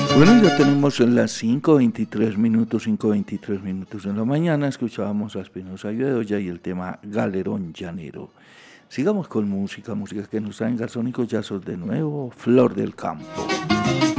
Bueno, ya tenemos las 5:23 minutos en la mañana. Escuchábamos a Espinosa y Bedoya y el tema Galerón Llanero. Sigamos con música que nos traen Garzón y Collazos de nuevo, Flor del Campo.